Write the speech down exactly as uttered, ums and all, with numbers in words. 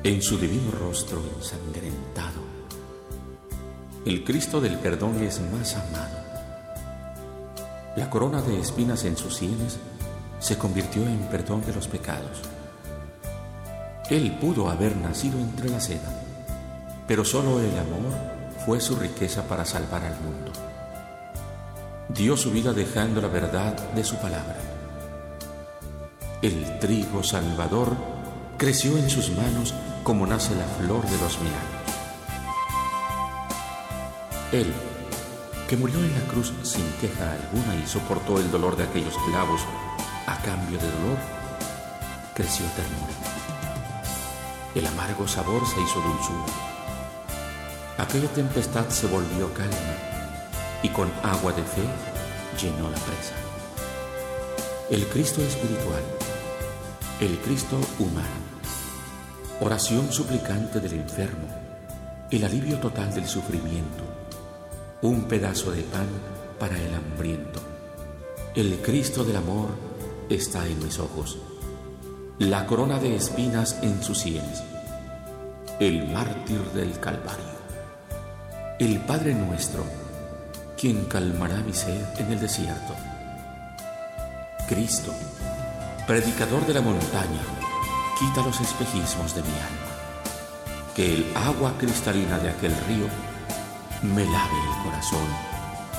En su divino rostro ensangrentado, el Cristo del perdón es más amado. La corona de espinas en sus sienes se convirtió en perdón de los pecados. Él pudo haber nacido entre la seda, pero solo el amor fue su riqueza para salvar al mundo. Dio su vida dejando la verdad de su palabra. El trigo salvador creció en sus manos como nace la flor de los milagros. Él, que murió en la cruz sin queja alguna y soportó el dolor de aquellos clavos a cambio de dolor, creció ternura. El amargo sabor se hizo dulzura. Aquella tempestad se volvió calma y con agua de fe llenó la presa. El Cristo espiritual, el Cristo humano, oración suplicante del enfermo, el alivio total del sufrimiento, un pedazo de pan para el hambriento. El Cristo del amor está en mis ojos, la corona de espinas en sus sienes, el mártir del Calvario, el Padre nuestro, quien calmará mi sed en el desierto. Cristo, predicador de la montaña, quita los espejismos de mi alma, que el agua cristalina de aquel río me lave el corazón